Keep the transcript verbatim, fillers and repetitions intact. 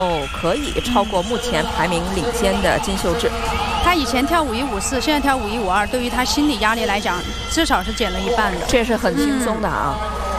哦，可以超过目前排名领先的金秀智。 他以前跳五一五四，现在跳五一五二，对于他心理压力来讲，至少是减了一半的。 这是很轻松的啊。嗯